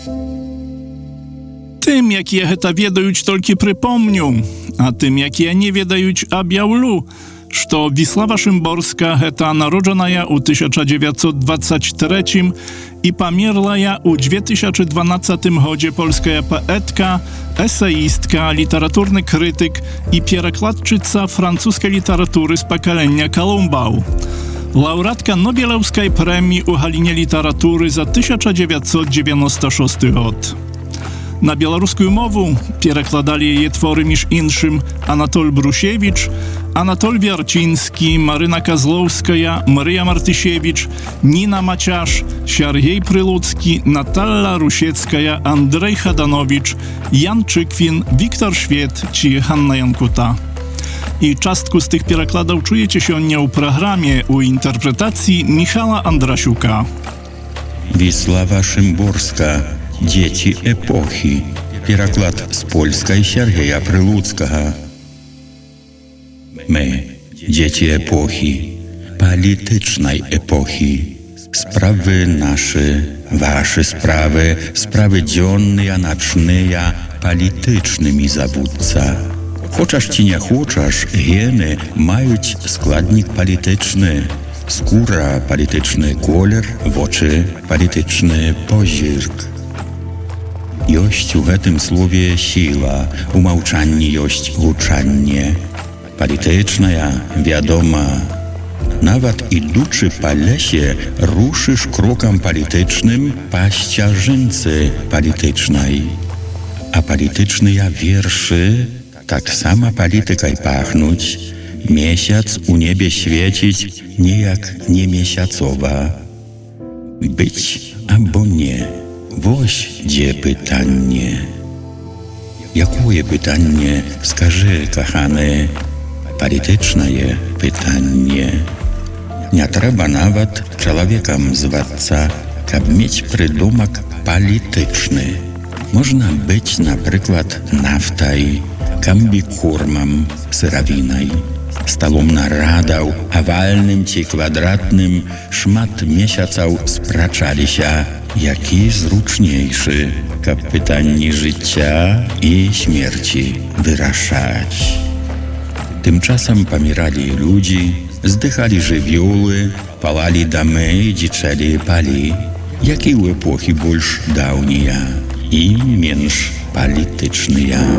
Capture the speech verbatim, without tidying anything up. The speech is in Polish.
Tym, jakie гэта ведаюць, толькі прыпомню, а тым, якія не ведаюць, аб'яўлю, што Віслава Шымборска гэта народжаная ў тысяча дзевяцьсот двадцать третьим i pamierlaja u dwa tysiące dwunastym godzie polska poetka, eseistka, literaturny krytyk i pierakładczyca francuskiej literatury z pokolenia Kolumbał. Laureatka Nobelowskiej premii u Halinie literatury za tysiąc dziewięćset dziewięćdziesiąty szósty rok. Na białoruską mowę pierakładali jej twory między innymi Anatol Brusiewicz, Anatol Wierciński, Maryna Kozłowska, Maryja Martysiewicz, Nina Maciarz, Siergiej Pryludzki, Natalla Rusiecka, Andrzej Hadanowicz, Jan Czykwin, Wiktor Szwed czy Hanna Jankuta. I czastku z tych pierakładów czujecie się nie u programie u interpretacji Michała Andrasiuka. Wisława Szymborska. Dzieci epoki. Переклад z polskiej Siergieja Pryludzkiego. My, dzieci epoki, politycznej epoki. Sprawy nasze, wasze sprawy, sprawy dzienne, nocne, politycznymi zawódca. Chociaż ci nie chociaż, geny mają składnik polityczny. Skóra polityczny kolor, w oczy polityczny pozirk. Jość u tym słowie siła, u małczanni jość głuczannie. Polityczna, wiadoma. Nawet idący po lesie, ruszysz krokiem politycznym po ścieżynce politycznej. A polityczne wierszy tak sama politykaj pachnuć, miesiąc u niebie świecić, nie jak niemiesiacowa. Być albo nie. Woś gdzie pytanie. Jakie pytanie, skaży, kochany, polityczne je pytanie. Nie trzeba nawet człowiekiem zwaca, kab mieć przydomek polityczny. Można być na przykład naftaj, kambikurmam, syrawinaj. Stolom naradał, awalnym czy kwadratnym, szmat miesiącał spraczali się, jaki zruczniejszy, kab pytanie życia i śmierci wyraszać. Tymczasem pomierali ludzi, zdychali żywioły, palali domy i dziczeli pali, jakie epoki больш dawniej i mniejsz polityczne.